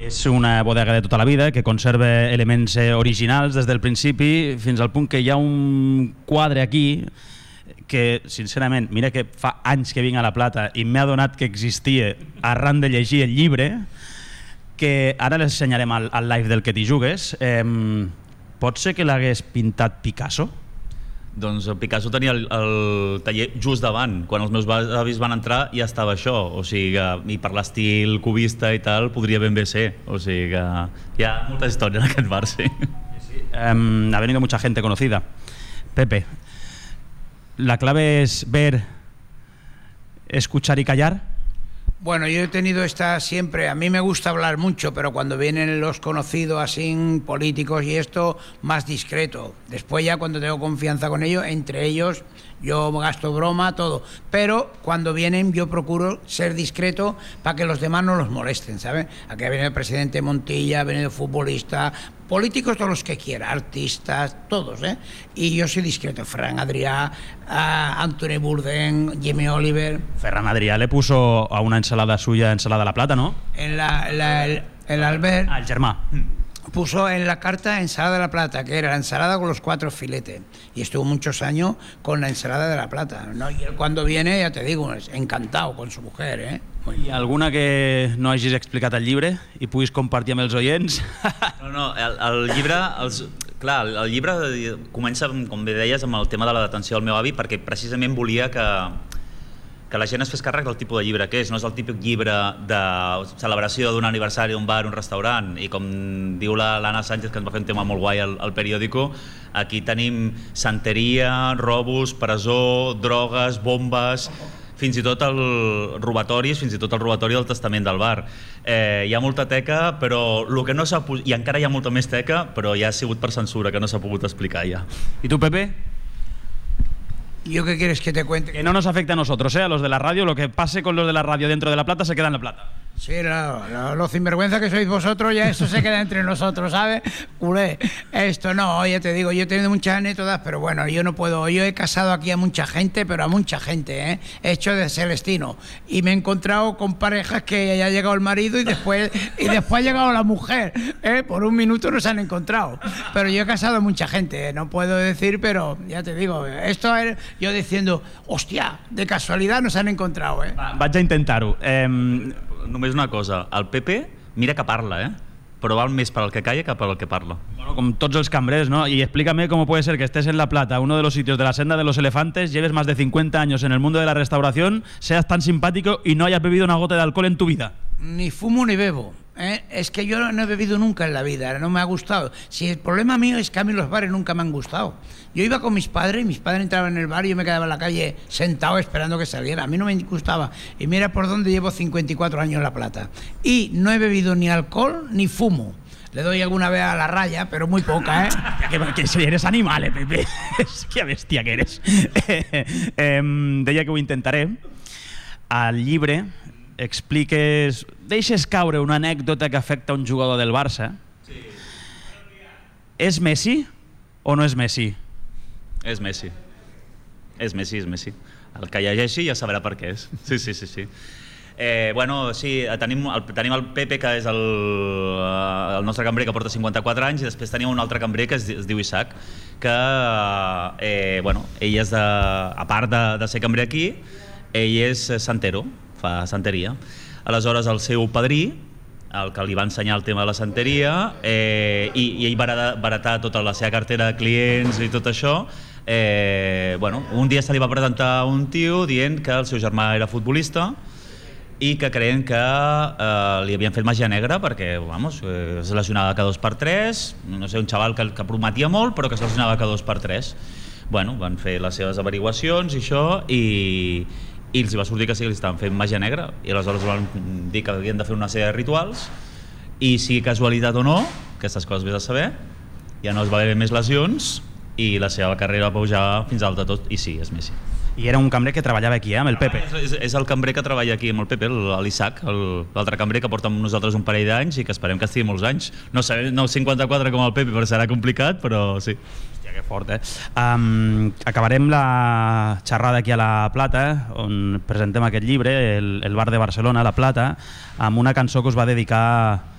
És una bodega de tota la vida que conserva elements originals des del principi fins al punt que hi ha un quadre aquí que, sincerament, mira que fa anys que vinc a La Plata i m'he adonat que existia arran de llegir el llibre, que ara l'ensenyarem al live del que t'hi jugues. Pot ser que l'hagués pintat Picasso? Doncs Picasso tenia el taller just davant. Quan els meus avis van entrar ja estava això, o sigui que, i per l'estil cubista i tal, podria ben bé ser. O sigui que hi ha molta història en aquest bar, sí. Ha venido mucha gente conocida. Pepe, ¿la clave es ver, escuchar y callar? Bueno, yo he tenido esta siempre, a mí me gusta hablar mucho, pero cuando vienen los conocidos así, políticos y esto, más discreto. Después ya cuando tengo confianza con ellos, entre ellos yo gasto broma, todo. Pero cuando vienen yo procuro ser discreto para que los demás no los molesten, ¿sabes? Aquí ha venido el presidente Montilla, ha venido futbolistas, políticos, todos los que quiera, artistas, todos, ¿eh? Y yo soy discreto. Ferran Adrià, Anthony Bourdain, Jamie Oliver. Ferran Adrià le puso a una ensalada suya ensalada a la plata, ¿no? El Albert. El germà. Puso en la carta ensalada de la plata, que era la ensalada con los 4 filetes. Y estuvo muchos años con la ensalada de la plata, ¿no? Y él cuando viene, ya te digo, es encantado con su mujer, ¿eh? Hi ha alguna que no hagis explicat al llibre i puguis compartir amb els oients? No, el llibre... Clar, el llibre comença, com bé deies, amb el tema de la detenció del meu avi, perquè precisament volia que la gent es fes càrrec del tipus de llibre que és. No és el típic llibre de celebració d'un aniversari d'un bar, un restaurant, i com diu l'Anna Sánchez, que ens va fer un tema molt guai al periòdico, aquí tenim santeria, robos, presó, drogues, bombes, fins i tot robatoris, fins i tot el robatori del testament del bar. Hi ha molta teca, però el que no s'ha... I encara hi ha molta més teca, però ja ha sigut per censura, que no s'ha pogut explicar ja. ¿Y tú, Pepe? ¿Yo qué quieres que te cuente? Que no nos afecta a nosotros, a los de la radio. Lo que pase con los de la radio dentro de La Plata se queda en La Plata. Sí, lo sinvergüenza que sois vosotros, ya eso se queda entre nosotros, ¿sabes? Culé, esto no, ya te digo, yo he tenido muchas anécdotas, pero bueno, yo no puedo, yo he casado aquí a mucha gente, pero a mucha gente, ¿eh? He hecho de Celestino, y me he encontrado con parejas que ya ha llegado el marido y después ha llegado la mujer, ¿eh? Por un minuto no se han encontrado, pero yo he casado a mucha gente, no puedo decir, pero ya te digo, esto es yo diciendo, hostia, de casualidad no se han encontrado, ¿eh? Vaig a intentar-ho. Només una cosa, el Pepe mira que parla, però val més per al que calla que per al que parla. Bueno, como todos los cambrers, ¿no? Y explícame cómo puede ser que estés en La Plata, uno de los sitios de la senda de los elefantes, lleves más de 50 años en el mundo de la restauración, seas tan simpático y no hayas bebido una gota de alcohol en tu vida. Ni fumo ni bebo. Es que yo no he bebido nunca en la vida, no me ha gustado. Si el problema mío es que a mí los bares nunca me han gustado. Yo iba con mis padres entraban en el bar y yo me quedaba en la calle sentado esperando que saliera. A mí no me gustaba. Y mira por dónde llevo 54 años en La Plata. Y no he bebido ni alcohol ni fumo. Le doy alguna vez a la raya, pero muy poca, ¿eh? Que si eres animal, Pepe. Qué bestia que eres. Deia que ho intentaré. Al llibre expliques, deixes caure una anècdota que afecta un jugador del Barça. Sí. És Messi o no és Messi? És Messi. És Messi. El que llegeixi ja sabrà per què és. Sí. Bueno, sí, tenim el Pepe, que és el nostre cambrer, que porta 54 anys, i després tenim un altre cambrer que es diu Isaac, que bueno, ell és a part de ser cambrer aquí, ell és santero, fa santeria. Aleshores el seu padrí, el que li va ensenyar el tema de la santeria, i ell va baratar tota la seva cartera de clients i tot això. Bueno, un dia se li va presentar un tio dient que el seu germà era futbolista i que creien que li havien fet màgia negra perquè, vamos, es lesionava cada 2x3, no sé, un xaval que prometia molt però que es lesionava cada 2x3. Bueno, van fer les seves averiguacions i això, i els va sortir que sí que li estaven fent màgia negra, i aleshores van dir que havien de fer una sèrie de rituals, i sigui casualitat o no, aquestes coses vés a saber, ja no es va haver més lesions i la seva carrera va pujar fins alta tot, i sí, és Messi. I era un cambrer que treballava aquí, amb el Pepe. És el cambrer que treballa aquí amb el Pepe, l'Isaac, l'altre cambrer que porta amb nosaltres un parell d'anys i que esperem que estigui molts anys. No sé, no 54 com el Pepe, però serà complicat, però sí. Hòstia, que fort, acabarem la xerrada aquí a La Plata, on presentem aquest llibre, el bar de Barcelona, La Plata, amb una cançó que us va dedicar